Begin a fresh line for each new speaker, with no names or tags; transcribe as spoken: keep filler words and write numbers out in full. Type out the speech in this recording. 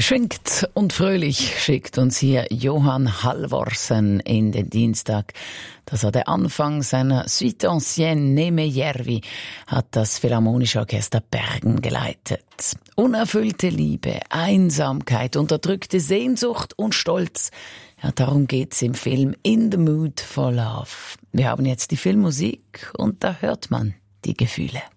Beschwingt und fröhlich schickt uns hier Johann Halvorsen in den Dienstag. Das war der Anfang seiner Suite Ancienne Neme Järvi, hat das Philharmonische Orchester Bergen geleitet. Unerfüllte Liebe, Einsamkeit, unterdrückte Sehnsucht und Stolz. Ja, darum geht's im Film In the Mood for Love. Wir haben jetzt die Filmmusik und da hört man die Gefühle.